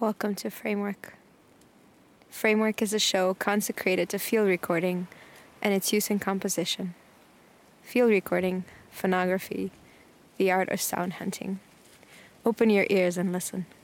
Welcome to Framework. Framework is a show consecrated to field recording and its use in composition. Field recording, phonography, the art of sound hunting. Open your ears and listen.